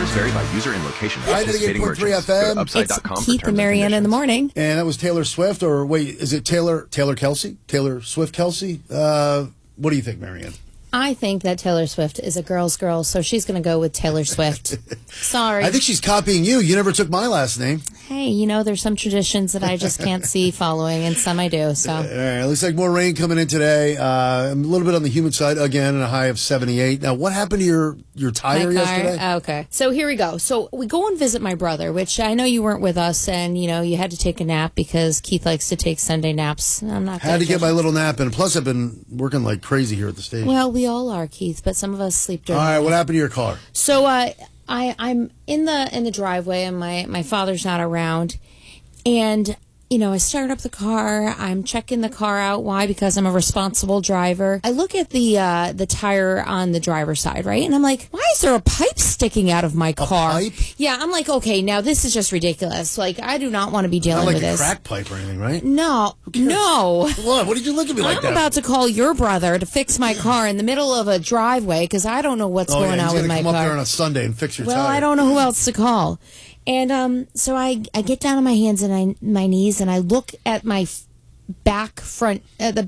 Offers vary by user and location. Participating 98.3 merchants. FM. Go to upside.com It's for Keith terms and Marianne in the conditions. morning. And that was Taylor Swift, or wait, is it Taylor Kelsey? Taylor Swift Kelsey? What do you think, Marianne? I think that Taylor Swift is a girl's girl, so she's going to go with Taylor Swift. Sorry. I think she's copying you. You never took my last name. Hey, there's some traditions that I just can't see following, and some I do. So All right, looks like more rain coming in today. A little bit on the humid side again, and a high of 78. Now, what happened to your tire yesterday? Oh, okay. So here we go. So we go and visit my brother, which I know you weren't with us, and you had to take a nap because Keith likes to take Sunday naps. I'm not. Had to get my little nap in. Plus, I've been working like crazy here at the station. Well, we all are, Keith, but some of us sleep during. All right, the what night. happened to your car? So I'm in the driveway, and my father's not around, and I start up the car. I'm checking the car out. Why? Because I'm a responsible driver. I look at the tire on the driver's side, right? And I'm like, why is there a pipe sticking out of my car? pipe? Yeah, I'm like, okay, now this is just ridiculous. Like, I do not want to be dealing Not like with a this. crack pipe or anything, right? No. What did you look at me like I'm that? about to call your brother to fix my car in the middle of a driveway because I don't know what's going on he's with gonna my come car. up there on a Sunday and fix your Well, tire. I don't know who else to call. And so I get down on my hands and my knees, and I look at my the